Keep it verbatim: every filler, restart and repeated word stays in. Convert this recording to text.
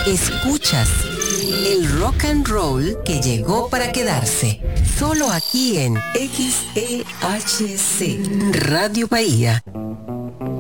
Escuchas el rock and roll que llegó para quedarse. Solo aquí en X E H C Radio Bahía